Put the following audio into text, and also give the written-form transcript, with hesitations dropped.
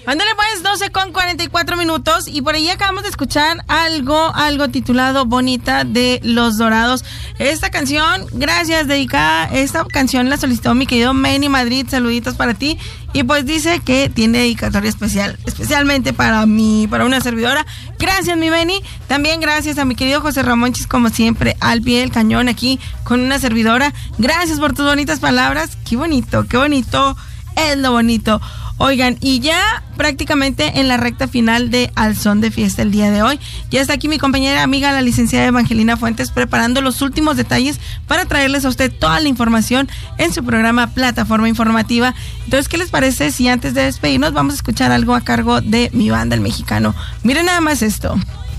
Ándale pues, 12:44 y por ahí acabamos de escuchar algo titulado Bonita de Los Dorados. Esta canción, gracias, dedicada, esta canción la solicitó mi querido Manny Madrid, saluditos para ti, y pues dice que tiene dedicatoria especial, especialmente para mí, para una servidora. Gracias, mi Manny. También gracias a mi querido José Ramón Chis, como siempre, al pie del cañón aquí con una servidora. Gracias por tus bonitas palabras. Qué bonito es lo bonito. Oigan, y ya prácticamente en la recta final de Al Son de Fiesta el día de hoy, ya está aquí mi compañera amiga, la licenciada Evangelina Fuentes, preparando los últimos detalles para traerles a usted toda la información en su programa Plataforma Informativa. Entonces, ¿qué les parece si antes de despedirnos vamos a escuchar algo a cargo de mi banda El Mexicano? Miren nada más esto.